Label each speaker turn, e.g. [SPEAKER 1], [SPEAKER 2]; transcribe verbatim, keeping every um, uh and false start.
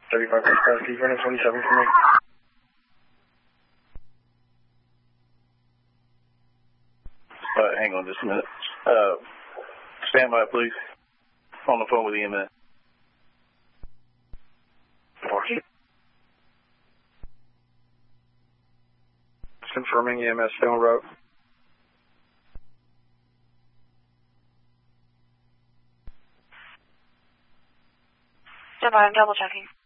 [SPEAKER 1] thirty-five horsepower, can you run a twenty-seven for me?
[SPEAKER 2] Uh, hang on just a minute. Uh, stand by, please. On the phone with E M S.
[SPEAKER 1] Confirming E M S still en route.
[SPEAKER 3] Stand by, I'm double checking.